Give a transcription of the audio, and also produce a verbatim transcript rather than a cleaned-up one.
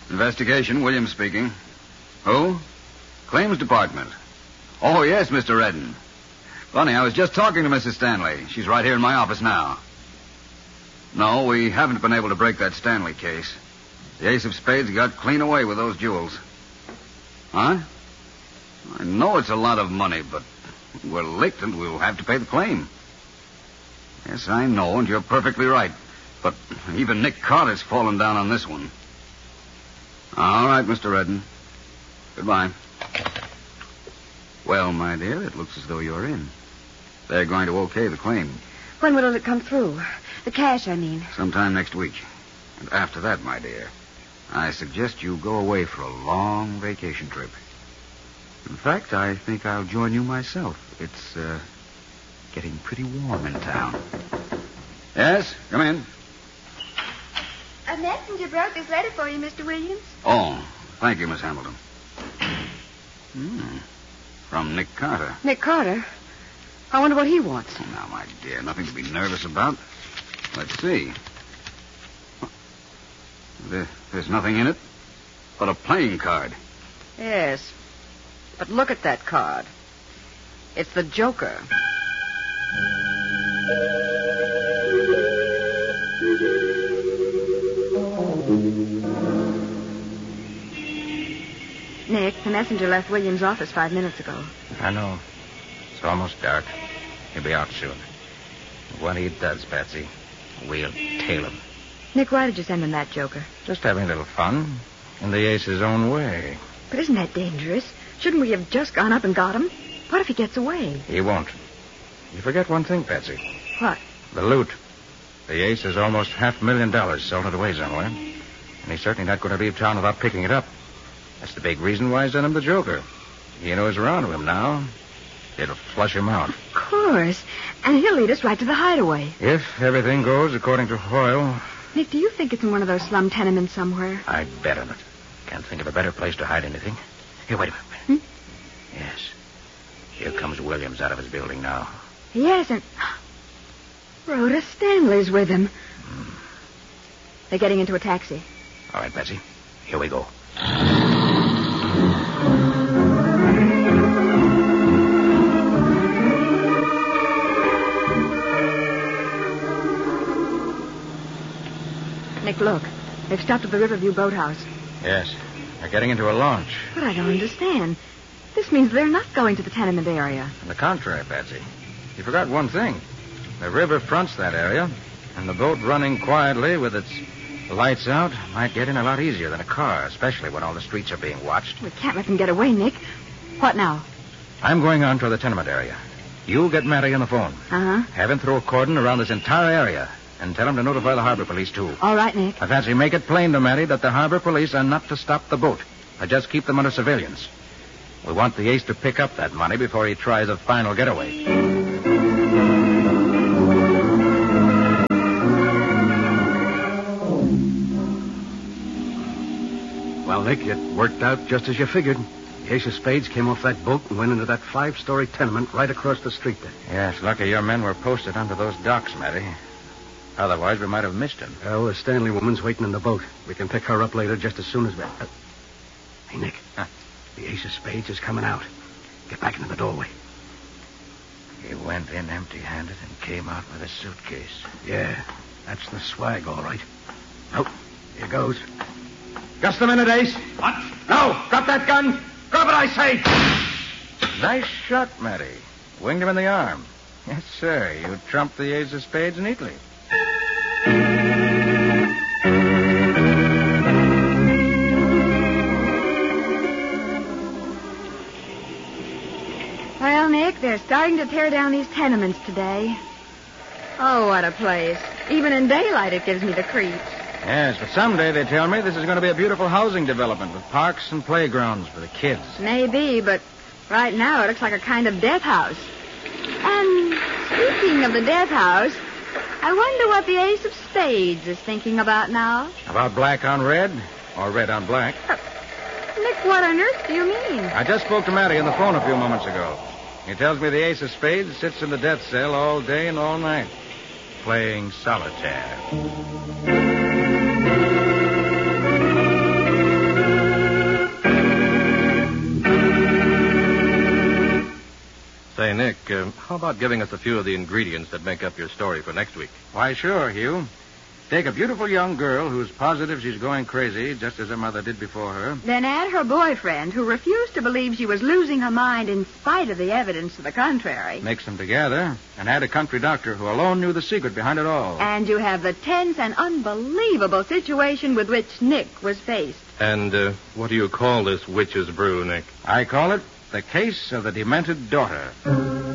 Investigation, Williams speaking. Who? Claims Department. Oh, yes, Mister Redden. Funny, I was just talking to Missus Stanley. She's right here in my office now. No, we haven't been able to break that Stanley case. The Ace of Spades got clean away with those jewels. Huh? I know it's a lot of money, but we're licked and we'll have to pay the claim. Yes, I know, and you're perfectly right. But even Nick Carter's fallen down on this one. All right, Mister Redden. Goodbye. Well, my dear, it looks as though you're in. They're going to okay the claim. When will it come through? The cash, I mean. Sometime next week. And after that, my dear, I suggest you go away for a long vacation trip. In fact, I think I'll join you myself. It's, uh, getting pretty warm in town. Yes, come in. A messenger brought this letter for you, Mister Williams. Oh, thank you, Miss Hamilton. Hmm. From Nick Carter. Nick Carter? I wonder what he wants. Oh, now, my dear, nothing to be nervous about. Let's see. There, there's nothing in it but a playing card. Yes. But look at that card. It's the Joker. Nick, the messenger left Williams' office five minutes ago. I know. It's almost dark. He'll be out soon. When he does, Patsy, we'll tail him. Nick, why did you send him that Joker? Just having a little fun. In the Ace's own way. But isn't that dangerous? Shouldn't we have just gone up and got him? What if he gets away? He won't. You forget one thing, Patsy. What? The loot. The Ace has almost half a million dollars sewn it away somewhere. And he's certainly not going to leave town without picking it up. That's the big reason why I sent him the Joker. He knows around him now. It'll flush him out. Of course. And he'll lead us right to the hideaway. If everything goes according to Hoyle. Nick, do you think it's in one of those slum tenements somewhere? I'd bet on it. Can't think of a better place to hide anything. Here, wait a minute. Hmm? Yes. Here comes Williams out of his building now. Yes, and Rhoda Stanley's with him. Hmm. They're getting into a taxi. All right, Patsy. Here we go. Nick, look. They've stopped at the Riverview boathouse. Yes. They're getting into a launch. But I don't understand. This means they're not going to the tenement area. On the contrary, Patsy. You forgot one thing. The river fronts that area, and the boat running quietly with its lights out might get in a lot easier than a car, especially when all the streets are being watched. We can't let them get away, Nick. What now? I'm going on to the tenement area. You get Matty on the phone. Uh-huh. Have him throw a cordon around this entire area, and tell him to notify the harbor police, too. All right, Nick. I fancy make it plain to Matty that the harbor police are not to stop the boat, but just keep them under surveillance. We want the Ace to pick up that money before he tries a final getaway. Well, Nick, it worked out just as you figured. The Ace of Spades came off that boat and went into that five-story tenement right across the street there. Yes, lucky your men were posted onto those docks, Matty. Otherwise, we might have missed him. Well, the Stanley woman's waiting in the boat. We can pick her up later just as soon as we... Uh, hey, Nick. Huh? The Ace of Spades is coming out. Get back into the doorway. He went in empty-handed and came out with a suitcase. Yeah, that's the swag, all right. Oh, here goes. Just a minute, Ace. What? No, drop that gun. Drop it, I say. Nice shot, Matty. Winged him in the arm. Yes, sir. You trumped the Ace of Spades neatly. Well, Nick, they're starting to tear down these tenements today. Oh, what a place. Even in daylight, it gives me the creeps. Yes, but someday, they tell me, this is going to be a beautiful housing development with parks and playgrounds for the kids. Maybe, but right now it looks like a kind of death house. And speaking of the death house, I wonder what the Ace of Spades is thinking about now. About black on red or red on black? Uh, Nick, what on earth do you mean? I just spoke to Matty on the phone a few moments ago. He tells me the Ace of Spades sits in the death cell all day and all night, playing solitaire. Say, Nick, uh, how about giving us a few of the ingredients that make up your story for next week? Why, sure, Hugh. Take a beautiful young girl who's positive she's going crazy, just as her mother did before her. Then add her boyfriend, who refused to believe she was losing her mind in spite of the evidence to the contrary. Mix them together, and add a country doctor who alone knew the secret behind it all. And you have the tense and unbelievable situation with which Nick was faced. And uh, what do you call this witch's brew, Nick? I call it the case of the demented daughter.